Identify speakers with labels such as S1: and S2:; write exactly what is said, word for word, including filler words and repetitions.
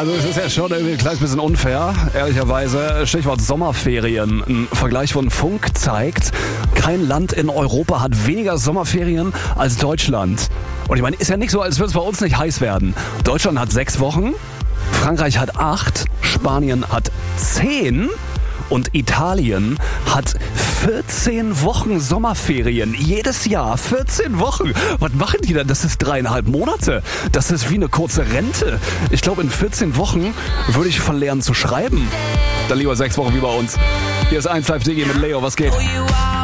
S1: Also es ist ja schon irgendwie ein kleines bisschen unfair, ehrlicherweise. Stichwort Sommerferien. Ein Vergleich von Funk zeigt, kein Land in Europa hat weniger Sommerferien als Deutschland. Und ich meine, ist ja nicht so, als würde es bei uns nicht heiß werden. Deutschland hat sechs Wochen, Frankreich hat acht, Spanien hat zehn und Italien hat vierzehn Wochen Sommerferien. Jedes Jahr vierzehn Wochen. Was machen die denn? Das ist dreieinhalb Monate. Das ist wie eine kurze Rente. Ich glaube, in vierzehn Wochen würde ich verlernen zu schreiben. Dann lieber sechs Wochen wie bei uns. Hier ist eins Live Digi mit Leo. Was geht?